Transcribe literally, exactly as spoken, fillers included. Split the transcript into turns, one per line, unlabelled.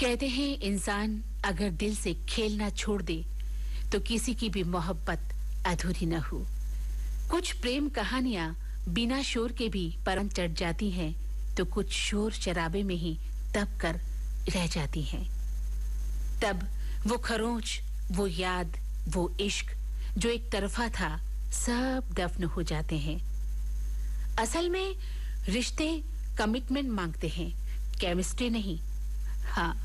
कहते हैं इंसान अगर दिल से खेलना छोड़ दे तो किसी की भी मोहब्बत अधूरी न हो। कुछ प्रेम कहानियां बिना शोर के भी परम चढ़ जाती हैं, तो कुछ शोर शराबे में ही दब कर रह जाती हैं। तब वो खरोंच, वो याद, वो इश्क जो एक तरफा था, सब दफन हो जाते हैं। असल में रिश्ते कमिटमेंट मांगते हैं, केमिस्ट्री नहीं। हाँ,